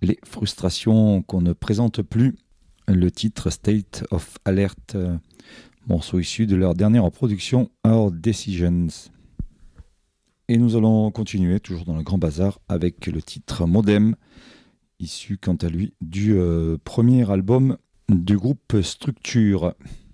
les frustrations qu'on ne présente plus. Le titre State of Alert, morceau issu de leur dernière production Our Decisions. Et nous allons continuer, toujours dans le Grand Bazar, avec le titre Modem, issu quant à lui du premier album du groupe Structure.